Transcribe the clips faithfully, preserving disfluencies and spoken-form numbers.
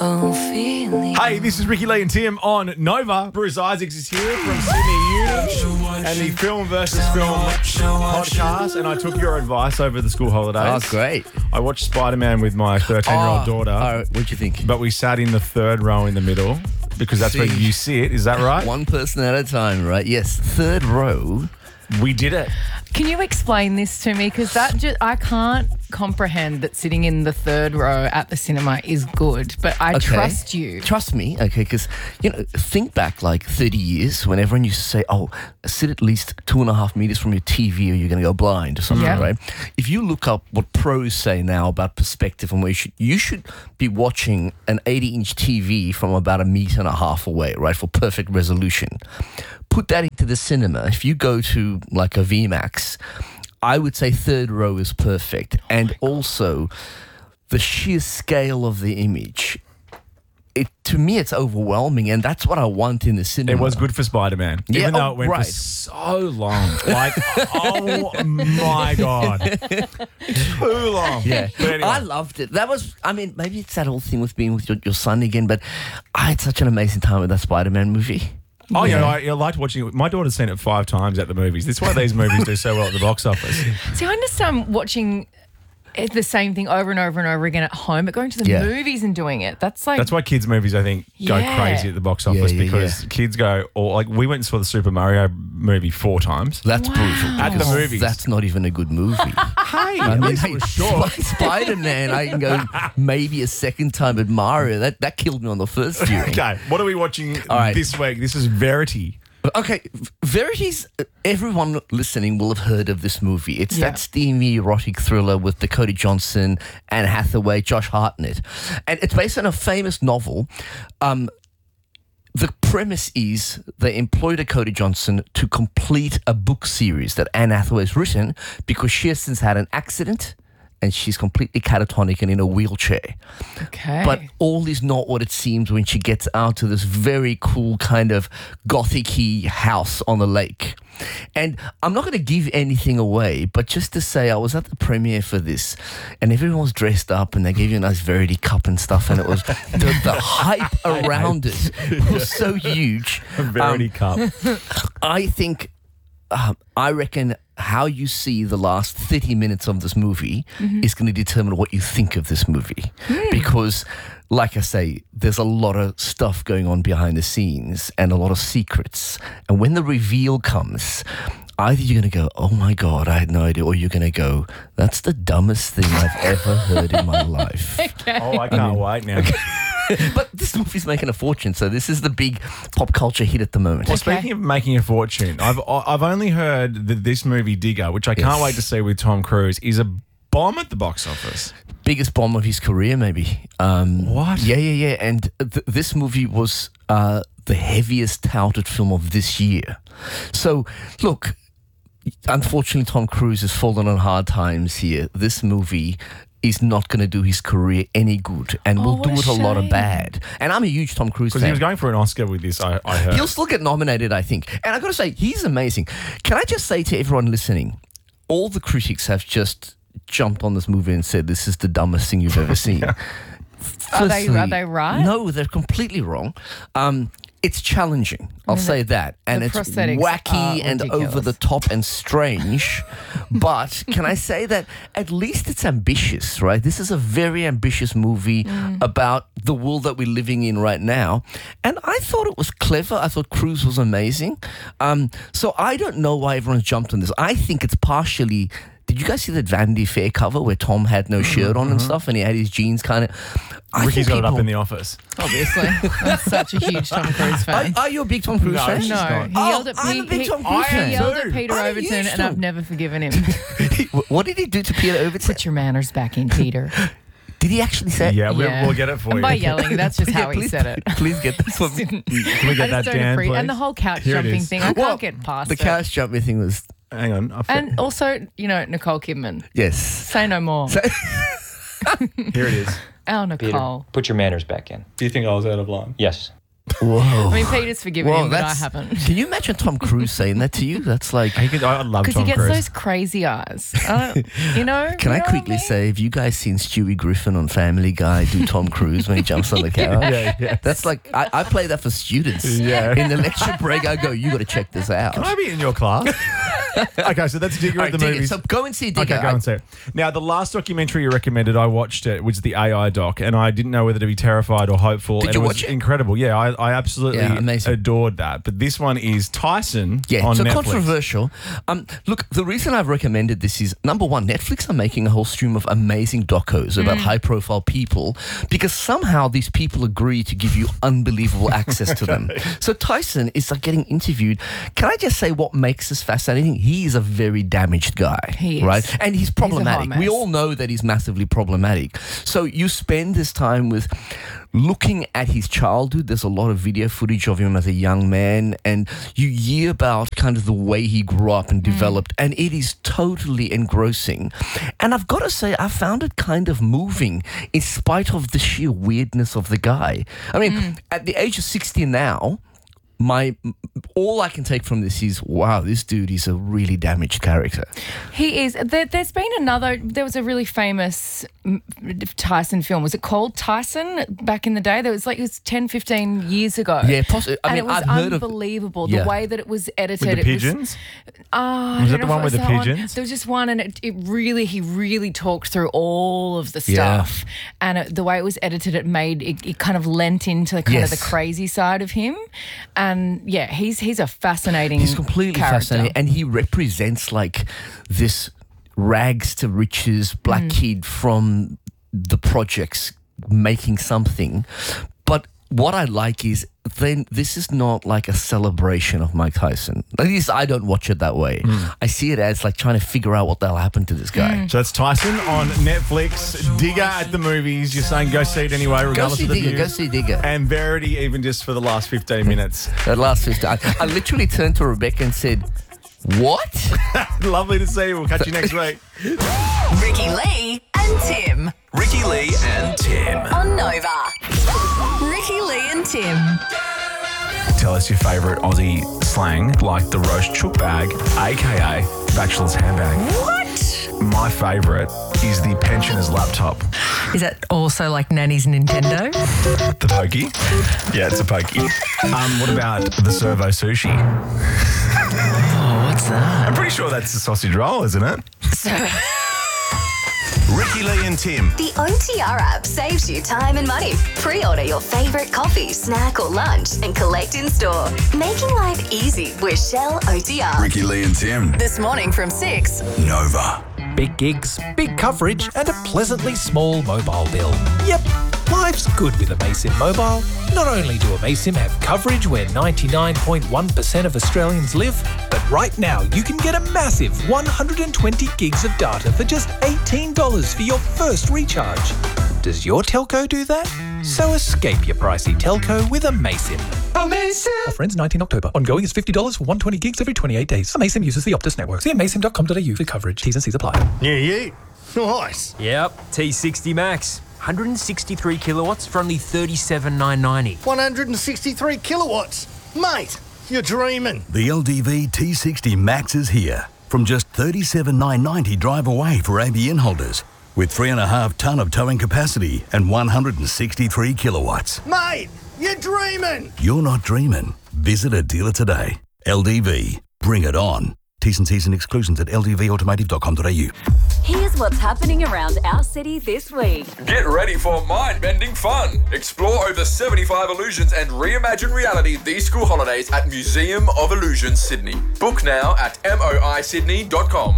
Hey, this is Ricky Lee and Tim on Nova. Bruce Isaacs is here from Sydney Uni and the Film versus Film podcast. And I took your advice over the school holidays. Oh, great. I watched Spider-Man with my thirteen-year-old Oh, daughter. all right, what'd you think? But we sat in the third row in the middle because that's where See. you sit. Is that right? One person at a time, right? Yes, third row. We did it. Can you explain this to me? Because that ju- I can't comprehend that sitting in the third row at the cinema is good, but I Okay. trust you. Trust me, okay, because, you know, think back like thirty years when everyone used to say, oh, sit at least two and a half meters from your T V or you're going to go blind or something, Yeah. right? If you look up what pros say now about perspective and where you should, you should be watching an eighty-inch T V from about a meter and a half away, right, for perfect resolution. Put that into the cinema. If you go to like a V MAX, I would say third row is perfect. And also the sheer scale of the image. It to me, it's overwhelming, and that's what I want in the cinema. It was good for Spider-Man, Yeah, even though oh, it went right. for so long. Like, oh my God. Too long. Yeah, But anyway. I loved it. That was, I mean, maybe it's that whole thing with being with your, your son again, but I had such an amazing time with that Spider-Man movie. Oh, yeah, I, I liked watching it. My daughter's seen it five times at the movies. That's why these movies do so well at the box office. See, I understand watching it- the same thing over and over and over again at home, but going to the Yeah. movies and doing it, that's like... That's why kids' movies, I think, go Yeah. crazy at the box office Yeah, yeah, because yeah. kids go, or like we went and saw the Super Mario movie four times. That's Wow. brutal. At the because movies. That's not even a good movie. Hey, I at mean, least hey, it was short. Sp- Spider-Man, I can go maybe a second time, but Mario, that, that killed me on the first viewing. Okay, what are we watching All right. this week? This is Verity. Okay, Verity's, everyone listening will have heard of this movie. It's Yeah. that steamy erotic thriller with Dakota Johnson, Anne Hathaway, Josh Hartnett. And it's based on a famous novel. Um, the premise is they employ Dakota Johnson to complete a book series that Anne Hathaway's written because she has since had an accident and she's completely catatonic and in a wheelchair. Okay. But all is not what it seems when she gets out to this very cool kind of gothic-y house on the lake. And I'm not going to give anything away, but just to say I was at the premiere for this and everyone was dressed up and they gave you a nice Verity cup and stuff and it was the, the hype around it was so huge. Verity Um, Cup. I think, um, I reckon how you see the last thirty minutes of this movie is going to determine what you think of this movie. Because, like I say, there's a lot of stuff going on behind the scenes and a lot of secrets. And when the reveal comes, either you're going to go, oh my God, I had no idea, or you're going to go, that's the dumbest thing I've ever heard in my life. Oh, I can't wait now. But this movie's making a fortune, so this is the big pop culture hit at the moment. Well, Okay. speaking of making a fortune, I've I've only heard that this movie Digger, which I can't Yes. wait to see with Tom Cruise, is a bomb at the box office. Biggest bomb of his career, maybe. Um, What? Yeah, yeah, yeah. And th- this movie was uh, the heaviest touted film of this year. So, look, unfortunately, Tom Cruise has fallen on hard times here. This movie is not going to do his career any good and Oh, will what do a it a lot of shame. bad. And I'm a huge Tom Cruise Because fan. he was going for an Oscar with this, I, I heard. He'll still get nominated, I think. And I got to say, he's amazing. Can I just say to everyone listening, all the critics have just jumped on this movie and said this is the dumbest thing you've ever seen. Are they- are Firstly, they right? No, they're completely wrong. Um, it's challenging, I'll say that. And the it's prosthetics wacky are and ridiculous. over the top and strange. But can I say that at least it's ambitious, right? This is a very ambitious movie Mm. about the world that we're living in right now. And I thought it was clever. I thought Cruise was amazing. Um, so I don't know why everyone's jumped on this. I think it's partially... Did you guys see that Vanity Fair cover where Tom had no shirt on and stuff and he had his jeans kind of... Ricky's got it up in the office. Obviously. I'm such a huge Tom Cruise Are, fan. are you a big Tom Cruise No, fan? she's No, not. he Oh, yelled at I'm a Pete. big He, Tom Cruise he fan. yelled too. at Peter I'm a Overton, huge and Tom- I've never forgiven him. What did he do to Peter Overton? Put your manners back in, Peter. Did he actually say it? Yeah, we'll, Yeah. we'll get it for And you. by yelling, that's just Yeah, how he please, said it. Please get this one. Didn't- Can we get I that just don't down, appreciate- please? And the whole couch Here it jumping is. thing, I Well, can't get past The it. couch jump me thing was, Hang on. I And also, you know, Nicole Kidman. yes. Say no more. Here it is. Our Peter, Nicole. put your manners back in. Do you think I was out of line? Yes. Whoa. I mean, Peter's forgiven Whoa, him, but I that's- haven't. Can you imagine Tom Cruise saying that to you? That's like. I, could, I love Because Tom he gets Cruise. those crazy eyes. I don't, you know? Can you I know quickly what I mean? say, have you guys seen Stewie Griffin on Family Guy do Tom Cruise when he jumps on the couch? Yeah, yeah. That's like, I, I play that for students. Yeah. In the lecture break, I go, you got to check this out. Can I be in your class? Okay, so that's Digger All at right, the dig it. movies. So go and see Digger. Okay, go I- and see it. Now, the last documentary you recommended, I watched it, was the A I doc, and I didn't know whether to be terrified or hopeful. Did and you it was watch it? incredible. Yeah, I, I absolutely Yeah, amazing. adored that. But this one is Tyson Yeah, on so Netflix. controversial. Um, look, the reason I've recommended this is, number one, Netflix are making a whole stream of amazing docos about high-profile people because somehow these people agree to give you unbelievable access to them. So Tyson is like getting interviewed. Can I just say what makes this fascinating? He is a very damaged guy, He is. right? And he's problematic. mess. We all know that he's massively problematic. So you spend this time with looking at his childhood. There's a lot of video footage of him as a young man, and you hear about kind of the way he grew up and developed, and it is totally engrossing. And I've got to say, I found it kind of moving in spite of the sheer weirdness of the guy. I mean, at the age of sixty now, my all I can take from this is, wow, this dude is a really damaged character. He is. There, there's been another, there was a really famous mm, Tyson film. Was it called Tyson back in the day? There was like, it was ten, fifteen years ago. Yeah, possi- I and mean, it was I've heard of- unbelievable. Yeah. The way that it was edited. With the it pigeons? Was, oh, I Was don't that the know if one it with was the that one. pigeons? There was just one, and it, it really, he really talked through all of the Yeah. stuff. And it, the way it was edited, it made, it, it kind of lent into kind Yes. of the crazy side of him. And yeah, he's he's a fascinating He's completely character. fascinating, and he represents like this rags to riches black kid from the projects making something. But what I like is then this is not like a celebration of Mike Tyson. At least I don't watch it that way. I see it as like trying to figure out what the hell happened to this guy. So it's Tyson on Netflix. Digger at the movies. You're saying go see it anyway, Go regardless see of the Digger. views. Go see Digger. And Verity, even just for the last fifteen minutes. That last fifty. I, I literally turned to Rebecca and said, "What?" Lovely to see you. We'll catch you next week. Ricky Lee and Tim Ricky Lee and Tim. on Nova. Ricky Lee and Tim. Tell us your favourite Aussie slang, like the roast chook bag, aka bachelor's handbag. What? My favourite is the pensioner's laptop. Is that also like Nanny's Nintendo? The pokey? Yeah, it's a pokey. Um, what about the servo sushi? Oh, what's that? I'm pretty sure that's a sausage roll, isn't it? Ricky Lee and Tim. The O T R app saves you time and money. Pre-order your favourite coffee, snack or lunch and collect in store. Making life easy with Shell O T R. Ricky Lee and Tim. This morning from six. Nova. Big gigs, big coverage, and a pleasantly small mobile bill. Yep, life's good with Amaysim Mobile. Not only do Amaysim have coverage where ninety-nine point one percent of Australians live, but right now you can get a massive one hundred twenty gigs of data for just eighteen dollars for your first recharge. Does your telco do that? So escape your pricey telco with Amaysim. Amaysim! Offer ends nineteenth October. Ongoing is fifty dollars for one hundred twenty gigs every twenty-eight days. Amaysim uses the Optus network. See amaysim dot com dot a u for coverage. T's and C's apply. Yeah, yeah. Nice. Yep, T sixty Max. one hundred sixty-three kilowatts for only thirty-seven thousand nine hundred ninety. one hundred sixty-three kilowatts. Mate, you're dreaming. The L D V T sixty Max is here. From just thirty-seven thousand nine hundred ninety drive away for A B N holders. With three and a half tonne of towing capacity and one hundred sixty-three kilowatts. Mate, you're dreaming. You're not dreaming. Visit a dealer today. L D V. Bring it on. T's and C's and exclusions at l d v automotive dot com dot a u. Here's what's happening around our city this week. Get ready for mind-bending fun. Explore over seventy-five illusions and reimagine reality these school holidays at Museum of Illusions, Sydney. Book now at m o i sydney dot com.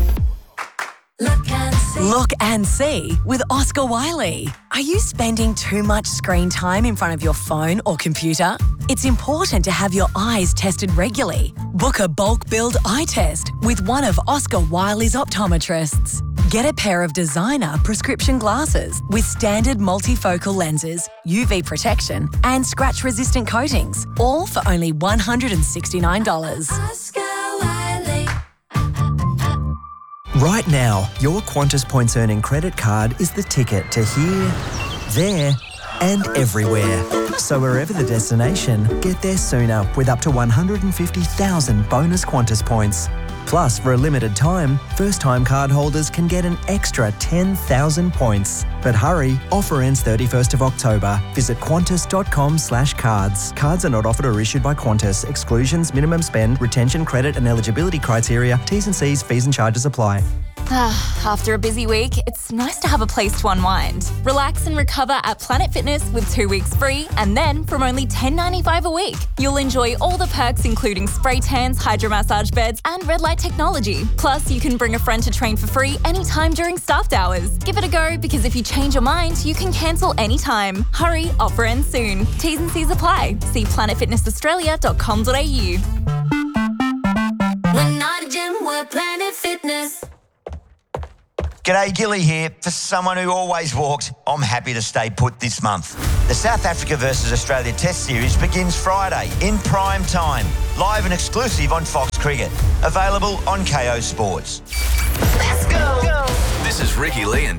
Look and see. Look and see with Oscar Wiley. Are you spending too much screen time in front of your phone or computer? It's important to have your eyes tested regularly. Book a bulk build eye test with one of Oscar Wiley's optometrists. Get a pair of designer prescription glasses with standard multifocal lenses, U V protection and scratch-resistant coatings, all for only one hundred sixty-nine dollars. Oscar Wiley. Right now, your Qantas Points Earning credit card is the ticket to here, there and everywhere. So wherever the destination, get there sooner with up to one hundred fifty thousand bonus Qantas points. Plus, for a limited time, first-time card holders can get an extra ten thousand points. But hurry, offer ends thirty-first of October. Visit qantas.com slash cards. Cards are not offered or issued by Qantas. Exclusions, minimum spend, retention, credit and eligibility criteria, T's and C's, fees and charges apply. After a busy week, it's nice to have a place to unwind. Relax and recover at Planet Fitness with two weeks free, and then from only ten dollars ninety-five a week, you'll enjoy all the perks including spray tans, hydro massage beds and red light technology. Plus, you can bring a friend to train for free anytime during staffed hours. Give it a go, because if you change your mind, you can cancel anytime. Hurry, offer ends soon. T's and C's apply. See planet fitness australia dot com dot a u. We're not a gym, we're Planet Fitness. G'day, Gilly here. For someone who always walked, I'm happy to stay put this month. The South Africa versus Australia Test Series begins Friday in prime time, live and exclusive on Fox Cricket. Available on K O Sports. Let's go. This is Ricky Lee and